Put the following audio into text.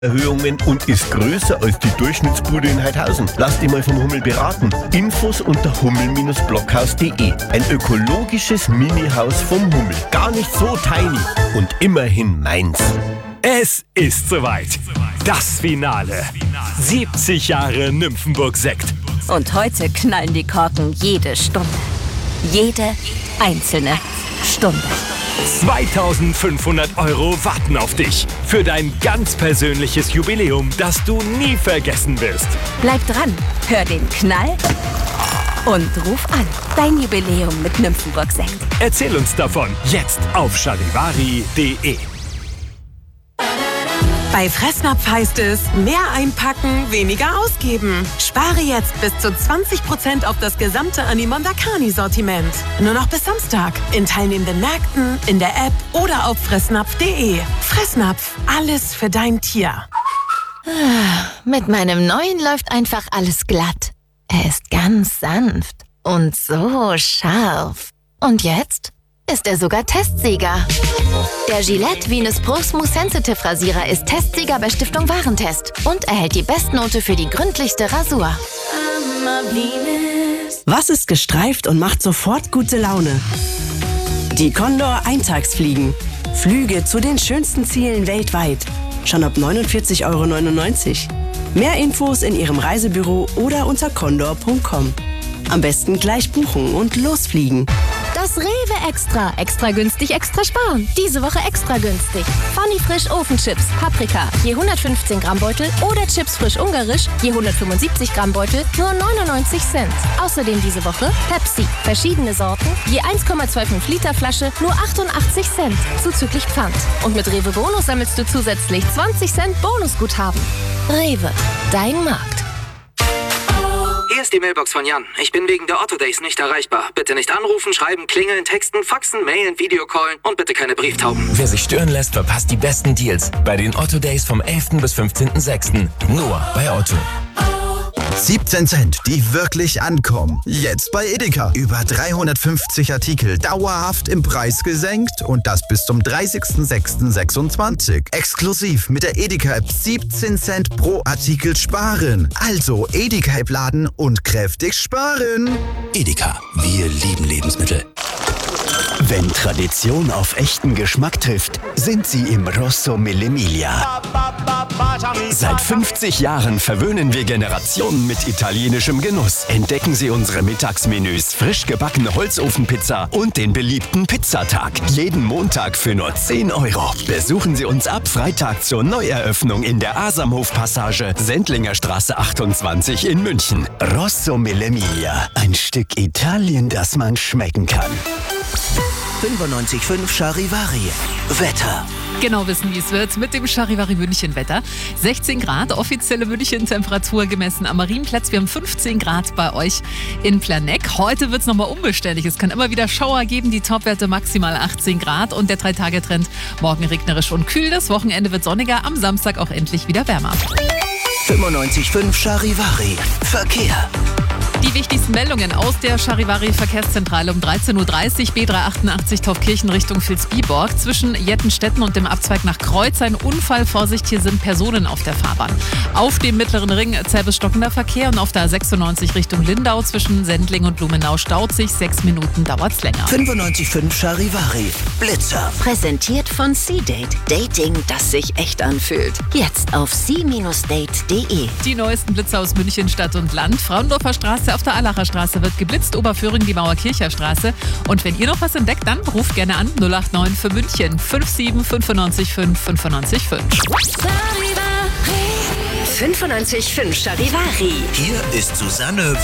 Erhöhungen und ist größer als die Durchschnittsbude in Heidhausen. Lass dich mal vom Hummel beraten. Infos unter hummel-blockhaus.de. Ein ökologisches Mini-Haus vom Hummel. Gar nicht so tiny und immerhin meins. Es ist soweit. Das Finale. 70 Jahre Nymphenburg Sekt. Und heute knallen die Korken jede Stunde. Jede einzelne Stunde. 2.500 € warten auf dich für dein ganz persönliches Jubiläum, das du nie vergessen wirst. Bleib dran, hör den Knall und ruf an. Dein Jubiläum mit Nymphenburg Sekt. Erzähl uns davon jetzt auf charivari.de. Bei Fressnapf heißt es, mehr einpacken, weniger ausgeben. Spare jetzt bis zu 20% auf das gesamte Animondakani-Sortiment. Nur noch bis Samstag. In teilnehmenden Märkten, in der App oder auf fressnapf.de. Fressnapf, alles für dein Tier. Mit meinem neuen läuft einfach alles glatt. Er ist ganz sanft und so scharf. Und jetzt ist er sogar Testsieger. Der Gillette Venus Pro Smooth Sensitive Rasierer ist Testsieger bei Stiftung Warentest und erhält die Bestnote für die gründlichste Rasur. Was ist gestreift und macht sofort gute Laune? Die Condor Eintagsfliegen. Flüge zu den schönsten Zielen weltweit. Schon ab 49,99 €. Mehr Infos in Ihrem Reisebüro oder unter condor.com. Am besten gleich buchen und losfliegen. Das Rewe Extra. Extra günstig, extra sparen. Diese Woche extra günstig. Funny Frisch Ofenchips, Paprika, je 115 Gramm Beutel oder Chips frisch ungarisch, je 175 Gramm Beutel, nur 99 Cent. Außerdem diese Woche Pepsi, verschiedene Sorten, je 1,25 Liter Flasche, nur 88 Cent, zuzüglich Pfand. Und mit Rewe Bonus sammelst du zusätzlich 20 Cent Bonusguthaben. Rewe, dein Markt. Hier ist die Mailbox von Jan. Ich bin wegen der Otto Days nicht erreichbar. Bitte nicht anrufen, schreiben, klingeln, texten, faxen, mailen, Videocallen und bitte keine Brieftauben. Wer sich stören lässt, verpasst die besten Deals bei den Otto Days vom 11. bis 15.06. Nur bei Otto. 17 Cent, die wirklich ankommen. Jetzt bei Edeka. Über 350 Artikel dauerhaft im Preis gesenkt und das bis zum 30.06.26. Exklusiv mit der Edeka-App 17 Cent pro Artikel sparen. Also Edeka-App laden und kräftig sparen. Edeka, wir lieben Lebensmittel. Wenn Tradition auf echten Geschmack trifft, sind sie im Rosso Mille-Miglia. Seit 50 Jahren verwöhnen wir Generationen mit italienischem Genuss. Entdecken Sie unsere Mittagsmenüs, frisch gebackene Holzofenpizza und den beliebten Pizzatag. Jeden Montag für nur 10 €. Besuchen Sie uns ab Freitag zur Neueröffnung in der Asamhof-Passage, Sendlinger Straße 28 in München. Rosso Mille-Miglia, ein Stück Italien, das man schmecken kann. 95.5 Charivari. Wetter. Genau wissen, wie es wird mit dem Charivari München Wetter. 16 Grad, offizielle München-Temperatur gemessen am Marienplatz. Wir haben 15 Grad bei euch in Planegg. Heute wird es nochmal unbeständig. Es kann immer wieder Schauer geben, die Topwerte maximal 18 Grad und der 3-Tage-Trend morgen regnerisch und kühl. Das Wochenende wird sonniger, am Samstag auch endlich wieder wärmer. 95.5 Charivari. Verkehr. Die wichtigsten Meldungen aus der Charivari-Verkehrszentrale um 13.30 Uhr, B388 Taufkirchen Richtung Vilsbiburg. Zwischen Jettenstetten und dem Abzweig nach Kreuz ein Unfall. Vorsicht, hier sind Personen auf der Fahrbahn. Auf dem mittleren Ring zäh bis stockender Verkehr und auf der A96 Richtung Lindau zwischen Sendling und Blumenau staut sich. 6 Minuten dauert's länger. 95.5 Charivari. Blitzer. Präsentiert von C-Date. Dating, das sich echt anfühlt. Jetzt auf c-date.de. Die neuesten Blitzer aus München, Stadt und Land. Frauendorfer Straße auf der Allacher Straße wird geblitzt, Oberföhring die Mauerkircher Straße. Und wenn ihr noch was entdeckt, dann ruft gerne an 089 für München 57 95 5 95 5. 95.5 Charivari. Hier ist Susanne